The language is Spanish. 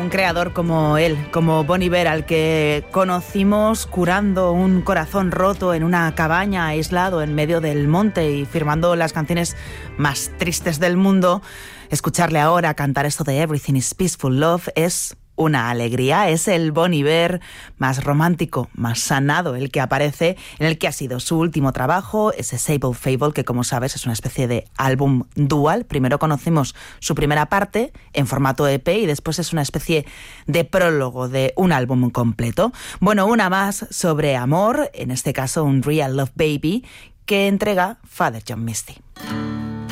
un creador como él, como Bon Iver, al que conocimos curando un corazón roto en una cabaña aislado en medio del monte y firmando las canciones más tristes del mundo. Escucharle ahora cantar esto de Everything is Peaceful Love es una alegría. Es el Bon Iver más romántico, más sanado, el que aparece en el que ha sido su último trabajo, ese Sable Fable, que como sabes es una especie de álbum dual. Primero conocimos su primera parte en formato EP y después es una especie de prólogo de un álbum completo. Bueno, una más sobre amor, en este caso un Real Love Baby, que entrega Father John Misty.